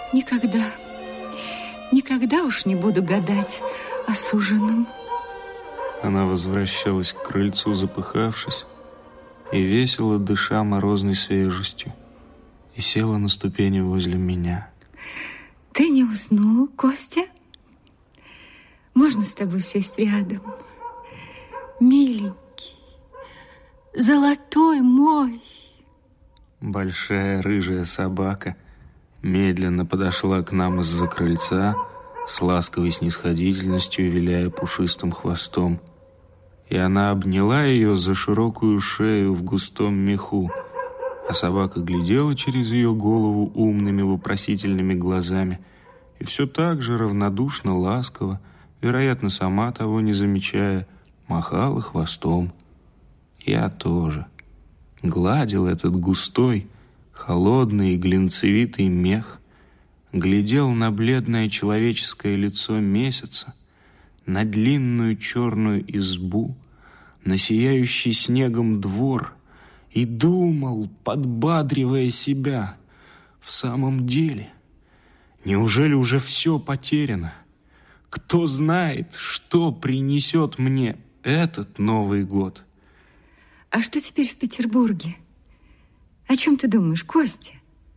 Никогда, никогда уж не буду гадать о суженом. Она возвращалась к крыльцу, запыхавшись, и весело дыша морозной свежестью, и села на ступени возле меня. Ты не уснул, Костя? Можно с тобой сесть рядом? Миленький, золотой мой. Большая рыжая собака медленно подошла к нам из-за крыльца, с ласковой снисходительностью виляя пушистым хвостом. И она обняла ее за широкую шею в густом меху, а собака глядела через ее голову умными вопросительными глазами и все так же равнодушно, ласково, вероятно, сама того не замечая, махала хвостом. Я тоже гладил этот густой, холодный и глинцевитый мех, глядел на бледное человеческое лицо месяца, на длинную черную избу, на сияющий снегом двор и думал, подбадривая себя: в самом деле, неужели уже все потеряно? Кто знает, что принесет мне этот Новый год? А что теперь в Петербурге? О чем ты думаешь, Костя?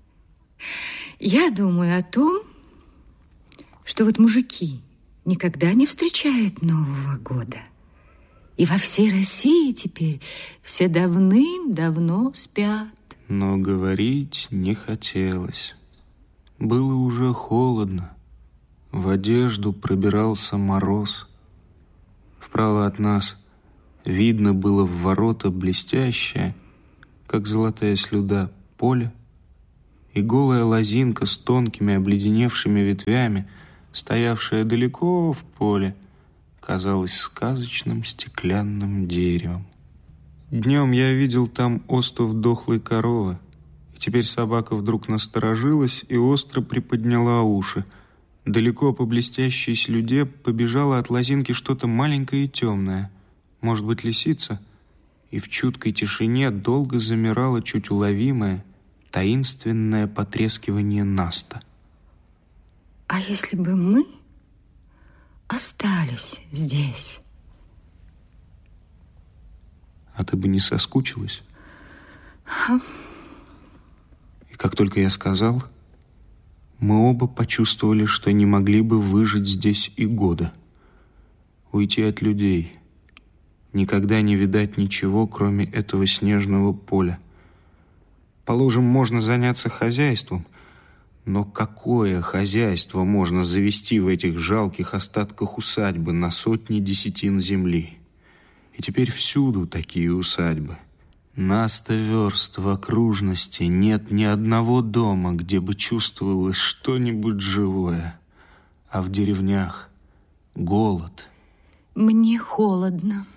Я думаю о том, что вот мужики никогда не встречают Нового года. И во всей России теперь все давным-давно спят. Но говорить не хотелось. Было уже холодно. В одежду пробирался мороз. Вправо от нас видно было в ворота блестящее, как золотая слюда, поле, и голая лозинка с тонкими обледеневшими ветвями, стоявшая далеко в поле, казалась сказочным стеклянным деревом. Днем я видел там остов дохлой коровы, и теперь собака вдруг насторожилась и остро приподняла уши. Далеко по блестящей слюде побежало от лозинки что-то маленькое и темное, может быть, лисица, и в чуткой тишине долго замирало чуть уловимое, таинственное потрескивание наста. А если бы мы остались здесь? А ты бы не соскучилась? И как только я сказал, мы оба почувствовали, что не могли бы выжить здесь и года. Уйти от людей, никогда не видать ничего, кроме этого снежного поля. Положим, можно заняться хозяйством, но какое хозяйство можно завести в этих жалких остатках усадьбы на сотни десятин земли? И теперь всюду такие усадьбы. На 100 верст в окружности нет ни одного дома, где бы чувствовалось что-нибудь живое. А в деревнях голод. Мне холодно.